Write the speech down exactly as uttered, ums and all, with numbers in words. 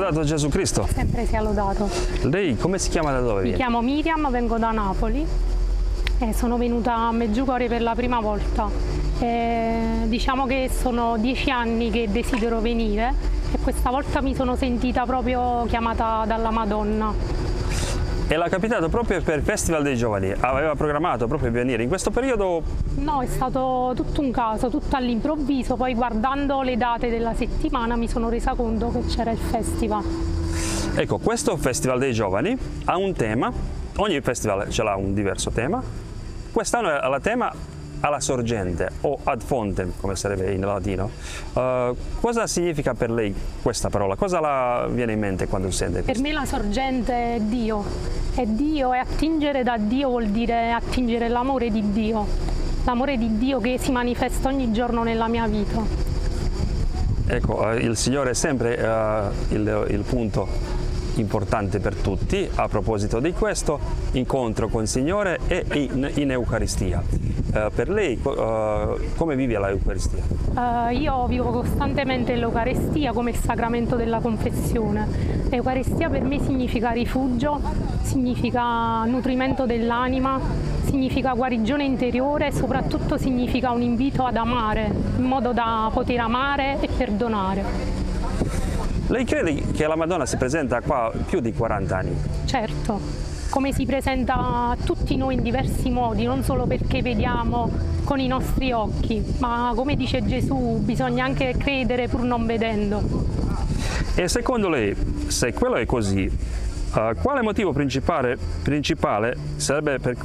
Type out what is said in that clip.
lodato Gesù Cristo. Sempre sia lodato. Lei come si chiama, da dove Mi viene? chiamo Miriam, vengo da Napoli e sono venuta a Medjugorje per la prima volta. E diciamo che sono dieci anni che desidero venire e questa volta mi sono sentita proprio chiamata dalla Madonna. E l'ha capitato proprio per il Festival dei Giovani, aveva programmato proprio di venire in questo periodo? No, è stato tutto un caso, tutto all'improvviso, poi guardando le date della settimana mi sono resa conto che c'era il festival. Ecco, questo Festival dei Giovani ha un tema, ogni festival ce l'ha un diverso tema, quest'anno ha la tema alla sorgente o ad fontem, come sarebbe in latino. Uh, cosa significa per lei questa parola? Cosa la viene in mente quando sente questo? Per me la sorgente è Dio, è Dio e attingere da Dio vuol dire attingere l'amore di Dio, l'amore di Dio che si manifesta ogni giorno nella mia vita. Ecco, il Signore è sempre uh, il, il punto importante per tutti. A proposito di questo, incontro con il Signore e in, in Eucaristia. Uh, per lei, uh, come vive l'Eucaristia? Uh, io vivo costantemente l'Eucaristia come il sacramento della confessione. L'Eucaristia per me significa rifugio, significa nutrimento dell'anima, significa guarigione interiore e soprattutto significa un invito ad amare, in modo da poter amare e perdonare. Lei crede che la Madonna si presenta qua più di quaranta anni? Certo, come si presenta a tutti noi in diversi modi, non solo perché vediamo con i nostri occhi, ma come dice Gesù, bisogna anche credere pur non vedendo. E secondo lei, se quello è così, uh, quale motivo principale, principale sarebbe per